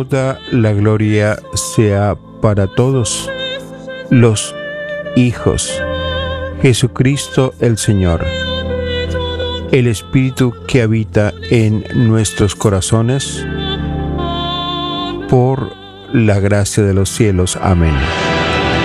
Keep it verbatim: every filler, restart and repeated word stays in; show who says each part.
Speaker 1: toda la gloria sea para todos los hijos. Jesucristo el Señor, el Espíritu que habita en nuestros corazones, por la gracia de los cielos. Amén.